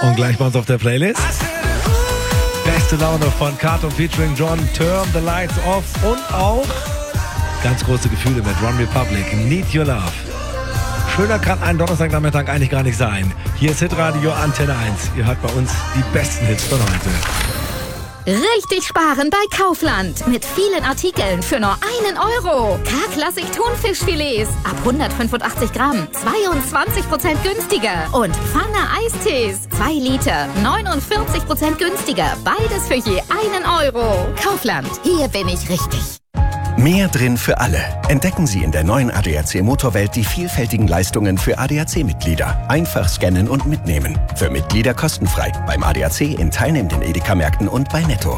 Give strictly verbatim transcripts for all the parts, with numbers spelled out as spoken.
Und gleich bei uns auf der Playlist beste Laune von Kato featuring John, Turn the Lights Off und auch ganz große Gefühle mit One Republic, Need Your Love. Schöner kann ein Donnerstagnachmittag eigentlich gar nicht sein. Hier ist Hitradio Antenne eins. Ihr hört bei uns die besten Hits von heute. Richtig sparen bei Kaufland. Mit vielen Artikeln für nur einen Euro. K-Klassik Thunfischfilets ab hundertfünfundachtzig Gramm. zweiundzwanzig Prozent günstiger. Und Pfanne Eistees. zwei Liter. neunundvierzig Prozent günstiger. Beides für je einen Euro. Kaufland. Hier bin ich richtig. Mehr drin für alle. Entdecken Sie in der neuen A D A C Motorwelt die vielfältigen Leistungen für A D A C-Mitglieder. Einfach scannen und mitnehmen. Für Mitglieder kostenfrei. Beim A D A C in teilnehmenden Edeka-Märkten und bei Netto.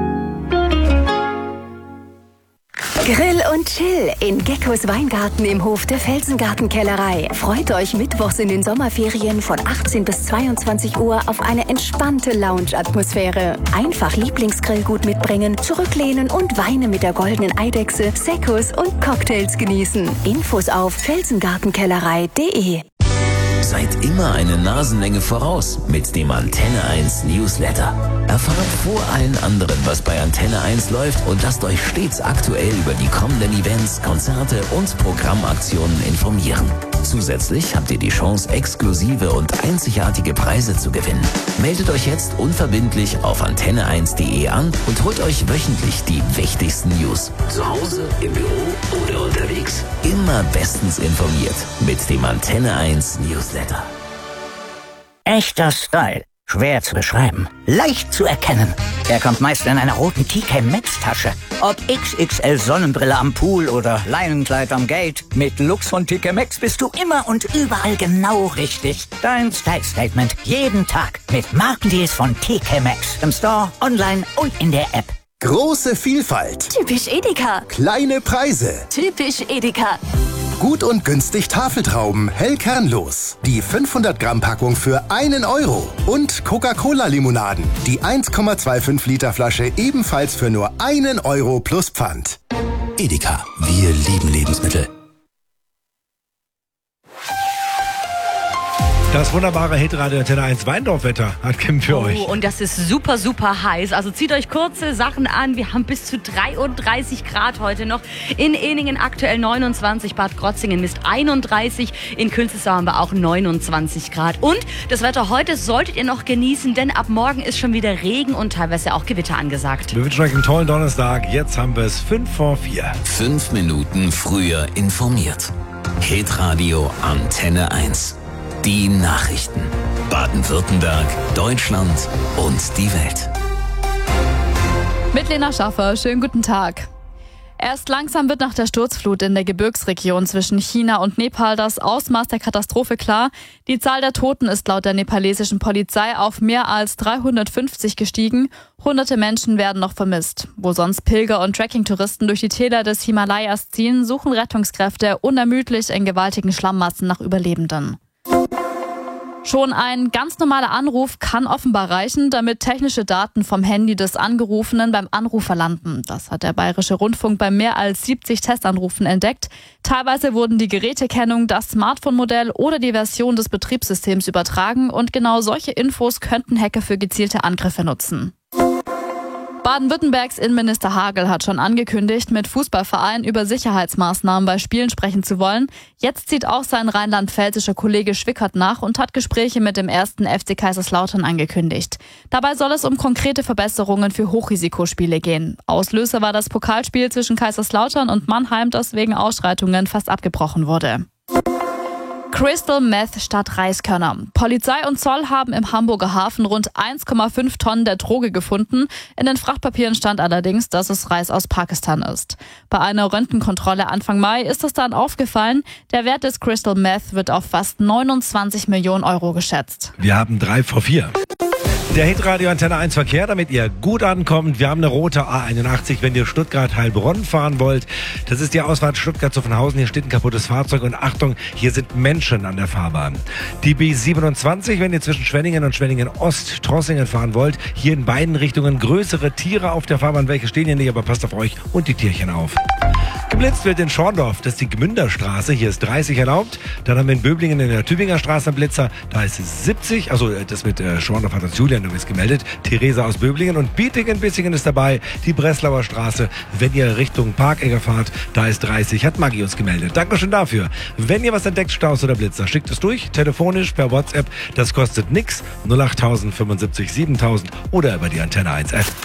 Grill und Chill in Geckos Weingarten im Hof der Felsengartenkellerei. Freut euch mittwochs in den Sommerferien von achtzehn bis zweiundzwanzig Uhr auf eine entspannte Lounge-Atmosphäre. Einfach Lieblingsgrillgut mitbringen, zurücklehnen und Weine mit der goldenen Eidechse, Seccos und Cocktails genießen. Infos auf felsengartenkellerei punkt de. Seid immer eine Nasenlänge voraus mit dem Antenne eins Newsletter. Erfahrt vor allen anderen, was bei Antenne eins läuft und lasst euch stets aktuell über die kommenden Events, Konzerte und Programmaktionen informieren. Zusätzlich habt ihr die Chance, exklusive und einzigartige Preise zu gewinnen. Meldet euch jetzt unverbindlich auf antenne eins punkt de an und holt euch wöchentlich die wichtigsten News. Zu Hause, im Büro oder unterwegs. Immer bestens informiert mit dem Antenne eins Newsletter. Echter Style. Schwer zu beschreiben. Leicht zu erkennen. Er kommt meist in einer roten T K Maxx Tasche. Ob X X L Sonnenbrille am Pool oder Leinenkleid am Gate. Mit Lux von T K Maxx bist du immer und überall genau richtig. Dein Style Statement jeden Tag mit Markendeals von T K Maxx. Im Store, online und in der App. Große Vielfalt. Typisch Edeka. Kleine Preise. Typisch Edeka. Gut und günstig Tafeltrauben, hell kernlos. Die fünfhundert Gramm Packung für einen Euro. Und Coca-Cola-Limonaden. Die eins Komma fünfundzwanzig Liter Flasche ebenfalls für nur einen Euro plus Pfand. Edeka, wir lieben Lebensmittel. Das wunderbare Hitradio Antenne eins Weindorf-Wetter hat Kim für oh, euch. Und das ist super, super heiß. Also zieht euch kurze Sachen an. Wir haben bis zu dreiunddreißig Grad heute noch. In Ehningen aktuell neunundzwanzig, Bad Krotzingen misst einunddreißig. In Künzelsau haben wir auch neunundzwanzig Grad. Und das Wetter heute solltet ihr noch genießen, denn ab morgen ist schon wieder Regen und teilweise auch Gewitter angesagt. Wir wünschen euch einen tollen Donnerstag. Jetzt haben wir es fünf vor vier. Fünf Minuten früher informiert. Hitradio Antenne eins. Die Nachrichten. Baden-Württemberg, Deutschland und die Welt. Mit Lena Schaffer, schönen guten Tag. Erst langsam wird nach der Sturzflut in der Gebirgsregion zwischen China und Nepal das Ausmaß der Katastrophe klar. Die Zahl der Toten ist laut der nepalesischen Polizei auf mehr als dreihundertfünfzig gestiegen. Hunderte Menschen werden noch vermisst. Wo sonst Pilger und Trekkingtouristen durch die Täler des Himalayas ziehen, suchen Rettungskräfte unermüdlich in gewaltigen Schlammmassen nach Überlebenden. Schon ein ganz normaler Anruf kann offenbar reichen, damit technische Daten vom Handy des Angerufenen beim Anrufer landen. Das hat der Bayerische Rundfunk bei mehr als siebzig Testanrufen entdeckt. Teilweise wurden die Gerätekennung, das Smartphone-Modell oder die Version des Betriebssystems übertragen und genau solche Infos könnten Hacker für gezielte Angriffe nutzen. Baden-Württembergs Innenminister Hagel hat schon angekündigt, mit Fußballvereinen über Sicherheitsmaßnahmen bei Spielen sprechen zu wollen. Jetzt zieht auch sein rheinland-pfälzischer Kollege Schwickert nach und hat Gespräche mit dem ersten F C Kaiserslautern angekündigt. Dabei soll es um konkrete Verbesserungen für Hochrisikospiele gehen. Auslöser war das Pokalspiel zwischen Kaiserslautern und Mannheim, das wegen Ausschreitungen fast abgebrochen wurde. Crystal Meth statt Reiskörner. Polizei und Zoll haben im Hamburger Hafen rund eins Komma fünf Tonnen der Droge gefunden. In den Frachtpapieren stand allerdings, dass es Reis aus Pakistan ist. Bei einer Röntgenkontrolle Anfang Mai ist es dann aufgefallen, der Wert des Crystal Meth wird auf fast neunundzwanzig Millionen Euro geschätzt. Wir haben drei vor vier. Der Hitradio Antenne eins Verkehr, damit ihr gut ankommt. Wir haben eine rote A einundachtzig, wenn ihr Stuttgart-Heilbronn fahren wollt. Das ist die Ausfahrt Stuttgart-Zuffenhausen. Hier steht ein kaputtes Fahrzeug und Achtung, hier sind Menschen an der Fahrbahn. Die B siebenundzwanzig, wenn ihr zwischen Schwenningen und Schwenningen-Ost Trossingen fahren wollt. Hier in beiden Richtungen größere Tiere auf der Fahrbahn. Welche stehen hier nicht, aber passt auf euch und die Tierchen auf. Geblitzt wird in Schorndorf, das ist die Gmünderstraße, hier ist dreißig erlaubt. Dann haben wir in Böblingen in der Tübinger Straße einen Blitzer, da ist es siebzig. Also das mit äh, Schorndorf hat uns Julian, du bist gemeldet. Theresa aus Böblingen und Bietingen-Bissingen ist dabei. Die Breslauer Straße, wenn ihr Richtung Parkegger fahrt, da ist dreißig, hat Maggie uns gemeldet. Dankeschön dafür. Wenn ihr was entdeckt, Staus oder Blitzer, schickt es durch, telefonisch, per WhatsApp, das kostet nix. null acht tausend fünfundsiebzig siebentausend oder über die Antenne eins App.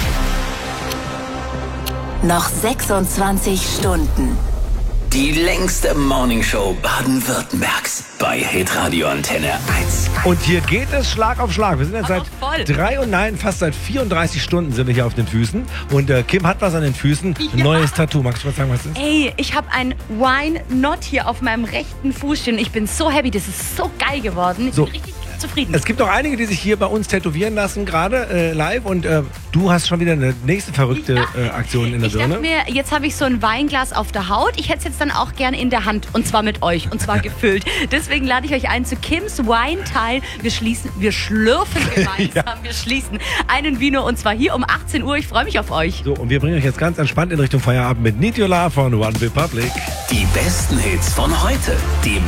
Noch sechsundzwanzig Stunden. Die längste Morningshow Baden-Württembergs bei Hitradio Antenne eins. Und hier geht es Schlag auf Schlag. Wir sind jetzt seit voll. drei und nein, fast seit vierunddreißig Stunden sind wir hier auf den Füßen. Und äh, Kim hat was an den Füßen. Ein Ja. neues Tattoo. Magst du was sagen, was das ist? Ey, ich habe ein Wine Not hier auf meinem rechten Fuß stehen. Ich bin so happy, das ist so geil geworden. Ich So. bin richtig zufrieden. Es gibt auch einige, die sich hier bei uns tätowieren lassen, gerade äh, live. Und äh, du hast schon wieder eine nächste verrückte äh, Aktion in der Ich dachte Birne. mir, jetzt habe ich so ein Weinglas auf der Haut. Ich hätte es jetzt dann auch gerne in der Hand. Und zwar mit euch. Und zwar gefüllt. Deswegen lade ich euch ein zu Kims Wine-Teil. Wir schließen, wir schlürfen gemeinsam. Ja. Wir schließen einen Vino. Und zwar hier um achtzehn Uhr. Ich freue mich auf euch. So, und wir bringen euch jetzt ganz entspannt in Richtung Feierabend mit Need Your Love von One Republic. Die besten Hits von heute. Die